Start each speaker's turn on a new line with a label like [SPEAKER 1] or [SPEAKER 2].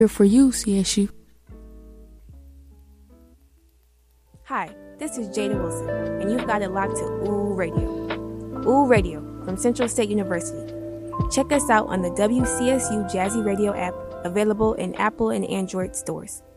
[SPEAKER 1] Here for you, CSU.
[SPEAKER 2] Hi, this is Jada Wilson, and you've got it locked to Ooh Radio. Ooh Radio from Central State University. Check us out on the WCSU Jazzy Radio app, available in Apple and Android stores.